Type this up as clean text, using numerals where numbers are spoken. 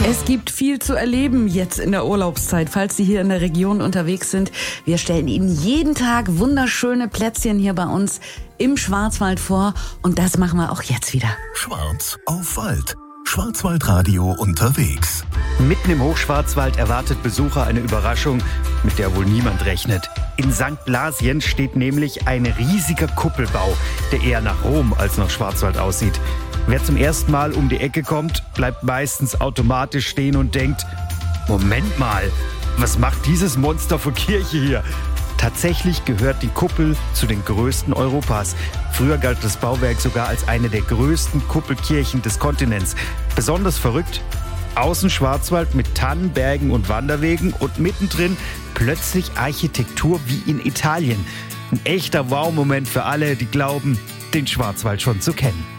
Es gibt viel zu erleben jetzt in der Urlaubszeit, falls Sie hier in der Region unterwegs sind. Wir stellen Ihnen jeden Tag wunderschöne Plätzchen hier bei uns im Schwarzwald vor. Und das machen wir auch jetzt wieder. Schwarz auf Wald. Schwarzwaldradio unterwegs. Mitten im Hochschwarzwald erwartet Besucher eine Überraschung, mit der wohl niemand rechnet. In St. Blasien steht nämlich ein riesiger Kuppelbau, der eher nach Rom als nach Schwarzwald aussieht. Wer zum ersten Mal um die Ecke kommt, bleibt meistens automatisch stehen und denkt, Moment mal, was macht dieses Monster für Kirche hier? Tatsächlich gehört die Kuppel zu den größten Europas. Früher galt das Bauwerk sogar als eine der größten Kuppelkirchen des Kontinents. Besonders verrückt, außen Schwarzwald mit Tannen, Bergen und Wanderwegen und mittendrin plötzlich Architektur wie in Italien. Ein echter Wow-Moment für alle, die glauben, den Schwarzwald schon zu kennen.